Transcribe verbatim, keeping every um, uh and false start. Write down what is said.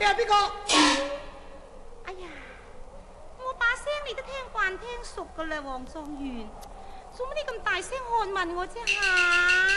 啊？邊個？ 哎呀，我把聲你都聽慣聽熟噶啦，黃狀元，做乜你咁大聲喝問我啫吓？